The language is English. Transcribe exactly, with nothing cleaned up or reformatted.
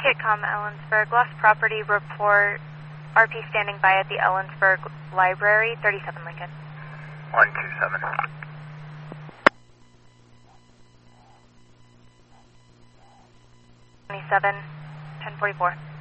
Kitcom, Ellensburg. Lost property report. R P standing by at the Ellensburg Library, thirty-seven Lincoln. one two seven. twenty-seven, ten forty-four.